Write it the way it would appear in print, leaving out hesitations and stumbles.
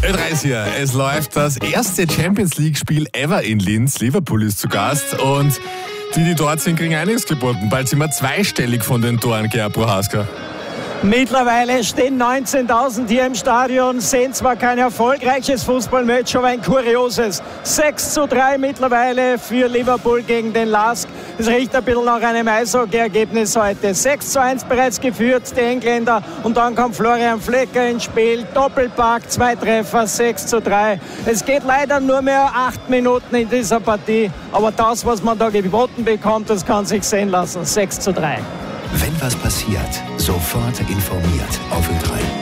Ö3 ist hier. Es läuft das erste Champions-League-Spiel ever in Linz. Liverpool ist zu Gast und die dort sind, kriegen einiges geboten. Bald sind wir zweistellig von den Toren, Gerhard Prohaska. Mittlerweile stehen 19.000 hier im Stadion, sehen zwar kein erfolgreiches Fußballmatch, aber ein kurioses. 6:3 mittlerweile für Liverpool gegen den LASK. Es riecht ein bisschen nach einem Eishockey-Ergebnis heute. 6:1 bereits geführt, die Engländer. Und dann kommt Florian Flecker ins Spiel. Doppelpack, 2 Treffer, 6:3. Es geht leider nur mehr 8 Minuten in dieser Partie. Aber das, was man da geboten bekommt, das kann sich sehen lassen. 6:3. Wenn was passiert, sofort informiert auf Ö3.